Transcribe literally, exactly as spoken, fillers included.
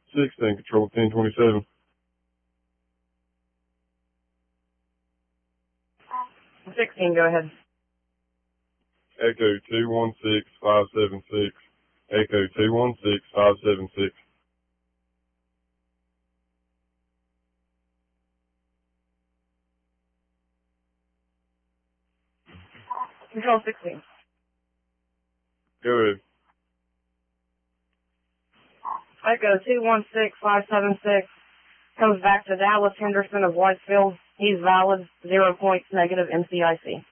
sixteen, Control ten twenty-seven. sixteen, go ahead. Echo two one six five seven six. Echo two one six five seven six. Control sixteen. Go ahead. Echo two one six five seven six comes back to Dallas Henderson of Whitefield. He's valid, zero points, negative M C I C.